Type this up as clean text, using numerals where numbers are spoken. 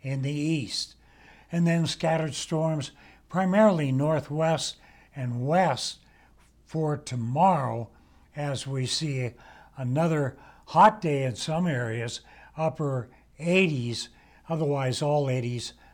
in the east. And then scattered storms primarily northwest and west for tomorrow, as we see another hot day in some areas, upper 80s, otherwise all 80s